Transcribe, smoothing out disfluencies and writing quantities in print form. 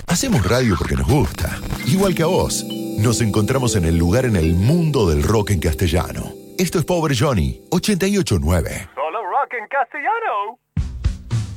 Hacemos radio porque nos gusta, igual que a vos. Nos encontramos en el lugar en el mundo del rock en castellano. Esto es Pobre Johnny, 88.9. Solo rock en castellano.